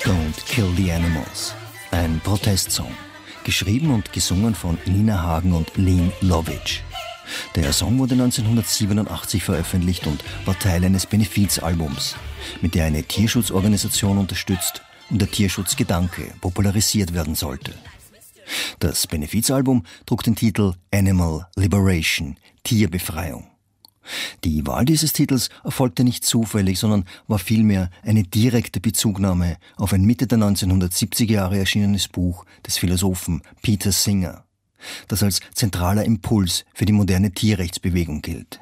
Don't Kill the Animals. Ein Protestsong. Geschrieben und gesungen von Nina Hagen und Lene Lovitch. Der Song wurde 1987 veröffentlicht und war Teil eines Benefizalbums, mit der eine Tierschutzorganisation unterstützt und der Tierschutzgedanke popularisiert werden sollte. Das Benefizalbum trug den Titel Animal Liberation, Tierbefreiung. Die Wahl dieses Titels erfolgte nicht zufällig, sondern war vielmehr eine direkte Bezugnahme auf ein Mitte der 1970er Jahre erschienenes Buch des Philosophen Peter Singer, das als zentraler Impuls für die moderne Tierrechtsbewegung gilt.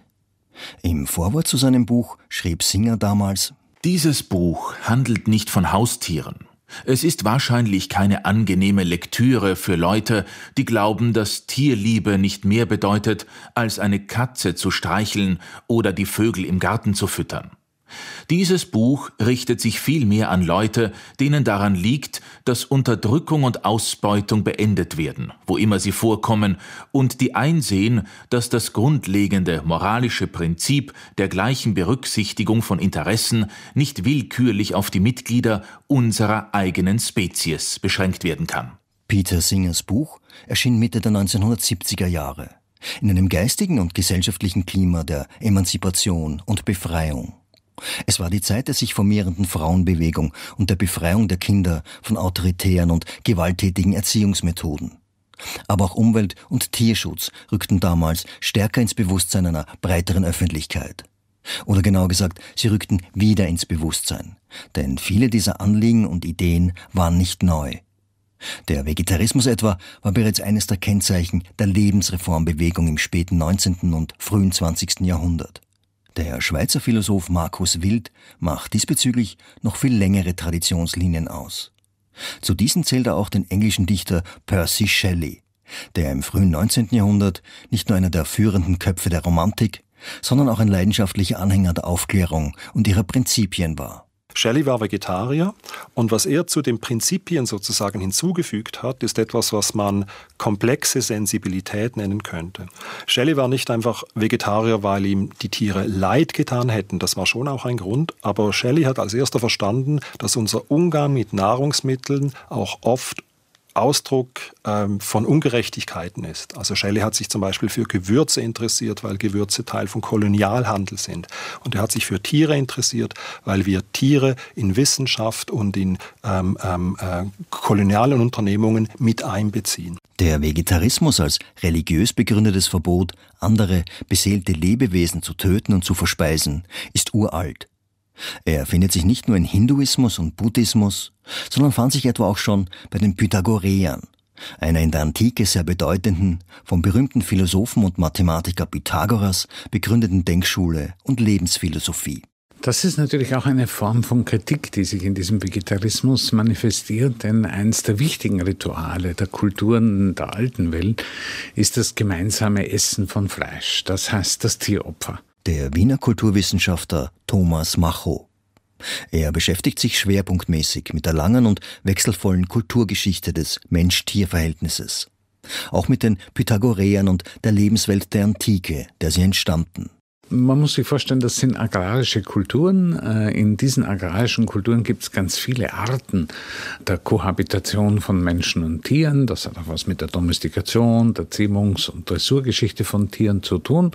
Im Vorwort zu seinem Buch schrieb Singer damals: Dieses Buch handelt nicht von Haustieren. Es ist wahrscheinlich keine angenehme Lektüre für Leute, die glauben, dass Tierliebe nicht mehr bedeutet, als eine Katze zu streicheln oder die Vögel im Garten zu füttern. Dieses Buch richtet sich vielmehr an Leute, denen daran liegt, dass Unterdrückung und Ausbeutung beendet werden, wo immer sie vorkommen, und die einsehen, dass das grundlegende moralische Prinzip der gleichen Berücksichtigung von Interessen nicht willkürlich auf die Mitglieder unserer eigenen Spezies beschränkt werden kann. Peter Singers Buch erschien Mitte der 1970er Jahre, in einem geistigen und gesellschaftlichen Klima der Emanzipation und Befreiung. Es war die Zeit der sich formierenden Frauenbewegung und der Befreiung der Kinder von autoritären und gewalttätigen Erziehungsmethoden. Aber auch Umwelt- und Tierschutz rückten damals stärker ins Bewusstsein einer breiteren Öffentlichkeit. Oder genauer gesagt, sie rückten wieder ins Bewusstsein, denn viele dieser Anliegen und Ideen waren nicht neu. Der Vegetarismus etwa war bereits eines der Kennzeichen der Lebensreformbewegung im späten 19. und frühen 20. Jahrhundert. Der Schweizer Philosoph Markus Wild macht diesbezüglich noch viel längere Traditionslinien aus. Zu diesen zählt er auch den englischen Dichter Percy Shelley, der im frühen 19. Jahrhundert nicht nur einer der führenden Köpfe der Romantik, sondern auch ein leidenschaftlicher Anhänger der Aufklärung und ihrer Prinzipien war. Shelley war Vegetarier und was er zu den Prinzipien sozusagen hinzugefügt hat, ist etwas, was man komplexe Sensibilität nennen könnte. Shelley war nicht einfach Vegetarier, weil ihm die Tiere leid getan hätten, das war schon auch ein Grund, aber Shelley hat als erster verstanden, dass unser Umgang mit Nahrungsmitteln auch oft Ausdruck von Ungerechtigkeiten ist. Also Shelley hat sich zum Beispiel für Gewürze interessiert, weil Gewürze Teil von Kolonialhandel sind. Und er hat sich für Tiere interessiert, weil wir Tiere in Wissenschaft und in kolonialen Unternehmungen mit einbeziehen. Der Vegetarismus als religiös begründetes Verbot, andere beseelte Lebewesen zu töten und zu verspeisen, ist uralt. Er findet sich nicht nur in Hinduismus und Buddhismus, sondern fand sich etwa auch schon bei den Pythagoreern, einer in der Antike sehr bedeutenden, vom berühmten Philosophen und Mathematiker Pythagoras begründeten Denkschule und Lebensphilosophie. Das ist natürlich auch eine Form von Kritik, die sich in diesem Vegetarismus manifestiert, denn eines der wichtigen Rituale der Kulturen der alten Welt ist das gemeinsame Essen von Fleisch, das heißt das Tieropfer. Der Wiener Kulturwissenschaftler Thomas Macho. Er beschäftigt sich schwerpunktmäßig mit der langen und wechselvollen Kulturgeschichte des Mensch-Tier-Verhältnisses. Auch mit den Pythagoreern und der Lebenswelt der Antike, der sie entstammten. Man muss sich vorstellen, das sind agrarische Kulturen. In diesen agrarischen Kulturen gibt es ganz viele Arten der Kohabitation von Menschen und Tieren. Das hat auch was mit der Domestikation, der Zähmungs- und Dressurgeschichte von Tieren zu tun.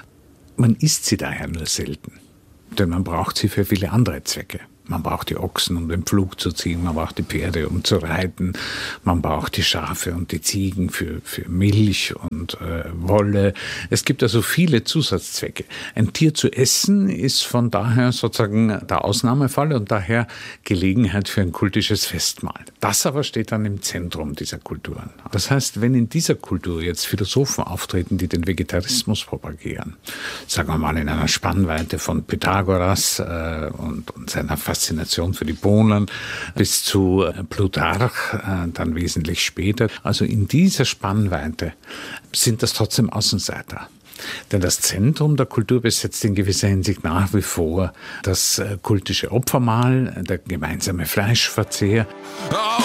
Man isst sie daher nur selten, denn man braucht sie für viele andere Zwecke. Man braucht die Ochsen, um den Pflug zu ziehen, man braucht die Pferde, um zu reiten, man braucht die Schafe und die Ziegen für Milch und Wolle. Es gibt also viele Zusatzzwecke. Ein Tier zu essen ist von daher sozusagen der Ausnahmefall und daher Gelegenheit für ein kultisches Festmahl. Das aber steht dann im Zentrum dieser Kulturen. Das heißt, wenn in dieser Kultur jetzt Philosophen auftreten, die den Vegetarismus propagieren, sagen wir mal in einer Spannweite von Pythagoras und seiner Faszination für die Bohnen bis zu Plutarch, dann wesentlich später. Also in dieser Spannweite sind das trotzdem Außenseiter. Denn das Zentrum der Kultur besetzt in gewisser Hinsicht nach wie vor das kultische Opfermahl, der gemeinsame Fleischverzehr.